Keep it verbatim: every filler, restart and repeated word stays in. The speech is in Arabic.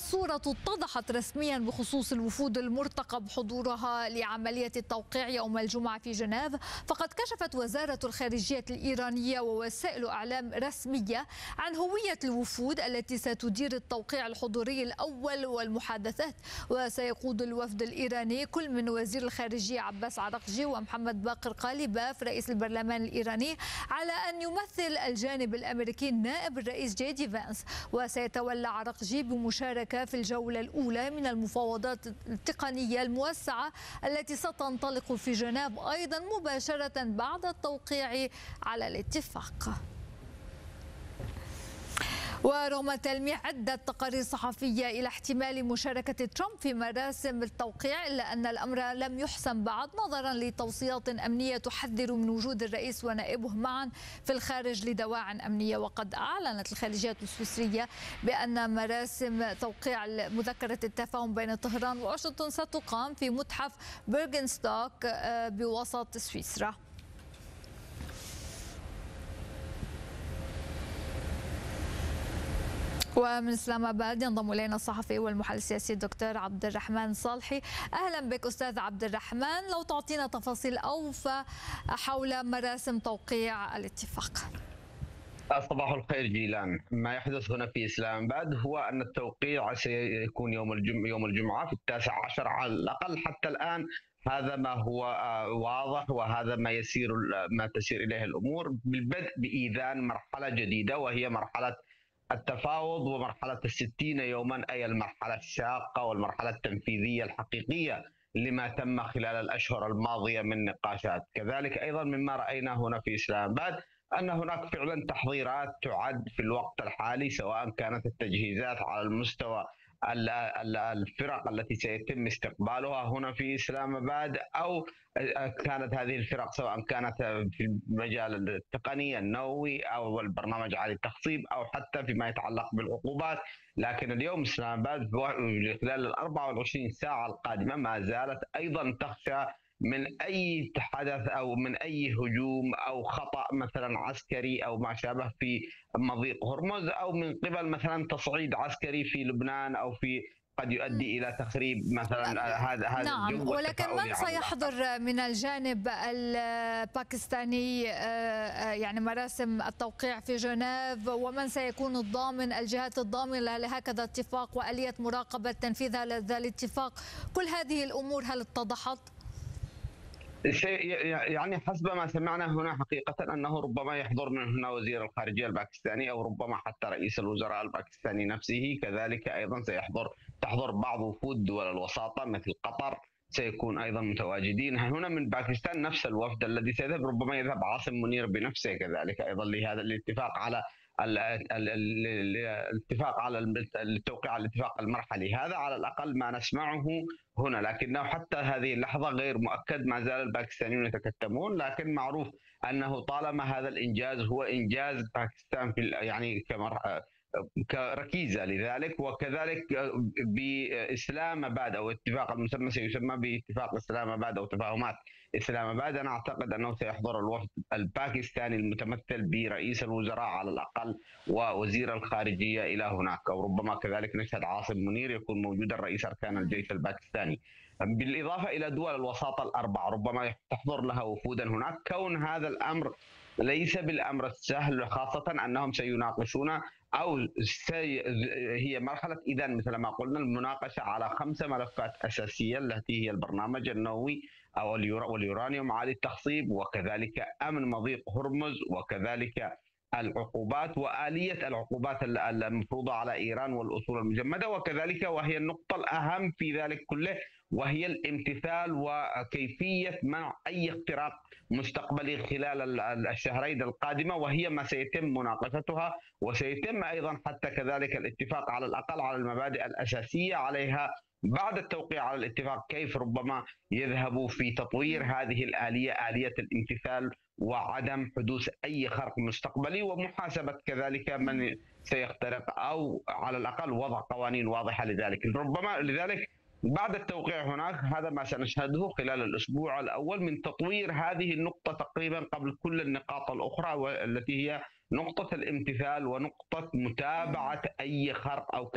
الصورة اتضحت رسميا بخصوص الوفود المرتقب حضورها لعملية التوقيع يوم الجمعة في جنيف. فقد كشفت وزارة الخارجية الإيرانية ووسائل أعلام رسمية عن هوية الوفود التي ستدير التوقيع الحضوري الأول والمحادثات. وسيقود الوفد الإيراني كل من وزير الخارجية عباس عراقجي ومحمد باقر قالباف رئيس البرلمان الإيراني، على أن يمثل الجانب الأمريكي نائب الرئيس جي دي فانس. وسيتولى عراقجي بمشاركة في الجولة الأولى من المفاوضات التقنية الموسعة التي ستنطلق في جنيف أيضا مباشرة بعد التوقيع على الاتفاق. ورغم تلميح عدة تقارير صحفية إلى احتمال مشاركة ترامب في مراسم التوقيع، إلا أن الأمر لم يحسم بعد نظرا لتوصيات أمنية تحذر من وجود الرئيس ونائبه معا في الخارج لدواع أمنية. وقد أعلنت الخارجية السويسرية بأن مراسم توقيع مذكرة التفاهم بين طهران وواشنطن ستقام في متحف بيرغنستوك بوسط سويسرا. ومن اسلام اباد ينضم الينا الصحفي والمحلل السياسي الدكتور عبد الرحمن صالحي. اهلا بك استاذ عبد الرحمن، لو تعطينا تفاصيل اوفى حول مراسم توقيع الاتفاق. صباح الخير جيلان. ما يحدث هنا في اسلام اباد هو ان التوقيع سيكون يوم الجمعه يوم الجمعه في التاسع عشر على الاقل حتى الان. هذا ما هو واضح وهذا ما يسير ما تسير اليه الامور، بالبدء بايذان مرحله جديده وهي مرحله التفاوض ومرحلة الستين يوما، أي المرحلة الشاقة والمرحلة التنفيذية الحقيقية لما تم خلال الأشهر الماضية من نقاشات. كذلك أيضا مما رأينا هنا في إسلام آباد أن هناك فعلا تحضيرات تعد في الوقت الحالي، سواء كانت التجهيزات على المستوى الفرق التي سيتم استقبالها هنا في إسلام آباد، أو كانت هذه الفرق سواء كانت في المجال التقني النووي أو البرنامج عالي التخصيب أو حتى فيما يتعلق بالعقوبات. لكن اليوم إسلام آباد خلال ال أربع وعشرين ساعة القادمة ما زالت أيضا تخشى من أي حدث أو من أي هجوم أو خطأ مثلا عسكري أو ما شابه في مضيق هرمز، أو من قبل مثلا تصعيد عسكري في لبنان أو في قد يؤدي إلى تخريب مثلا هذا هذا نعم. الجو. ولكن من سيحضر من الجانب الباكستاني يعني مراسم التوقيع في جنيف، ومن سيكون الضامن الجهات الضامنة لهكذا اتفاق وآلية مراقبة تنفيذ هذا الاتفاق؟ كل هذه الأمور هل اتضحت؟ يعني حسب ما سمعنا هنا حقيقة أنه ربما يحضر من هنا وزير الخارجية الباكستاني أو ربما حتى رئيس الوزراء الباكستاني نفسه. كذلك أيضا سيحضر تحضر بعض وفود دول الوساطة مثل قطر سيكون أيضا متواجدين هنا من باكستان. نفس الوفد الذي سيذهب ربما يذهب عاصم منير بنفسه كذلك أيضا لهذا الاتفاق على الاتفاق على التوقيع على الاتفاق المرحلي. هذا على الأقل ما نسمعه هنا، لكنه حتى هذه اللحظة غير مؤكد، ما زال الباكستانيون يتكتمون. لكن معروف أنه طالما هذا الإنجاز هو إنجاز باكستان في يعني كمرحلة كركيزة لذلك، وكذلك بإسلام آباد أو اتفاق المسمى سيسمى باتفاق إسلام آباد أو تفاهمات إسلام آباد، أنا أعتقد أنه سيحضر الوفد الباكستاني المتمثل برئيس الوزراء على الأقل ووزير الخارجية إلى هناك، أو ربما كذلك نشهد عاصم منير يكون موجودا رئيس أركان الجيش الباكستاني، بالإضافة إلى دول الوساطة الأربع ربما تحضر لها وفودا هناك. كون هذا الأمر ليس بالأمر السهل، خاصة أنهم سيناقشون أو سي هي مرحلة إذا مثل ما قلنا المناقشة على خمس ملفات أساسية التي هي البرنامج النووي أو واليورانيوم عالي التخصيب، وكذلك أمن مضيق هرمز، وكذلك العقوبات وآلية العقوبات المفروضة على إيران والأصول المجمدة، وكذلك وهي النقطة الأهم في ذلك كله وهي الامتثال وكيفية منع أي اختراق مستقبلي خلال الشهرين القادمة، وهي ما سيتم مناقشتها. وسيتم أيضا حتى كذلك الاتفاق على الأقل على المبادئ الأساسية عليها بعد التوقيع على الاتفاق، كيف ربما يذهبوا في تطوير هذه الآلية، آلية الامتثال وعدم حدوث أي خرق مستقبلي، ومحاسبة كذلك من سيخترق، أو على الأقل وضع قوانين واضحة لذلك. ربما لذلك بعد التوقيع هناك هذا ما سنشهده خلال الأسبوع الأول من تطوير هذه النقطة تقريبا قبل كل النقاط الأخرى، والتي هي نقطة الامتثال ونقطة متابعة أي خرق أو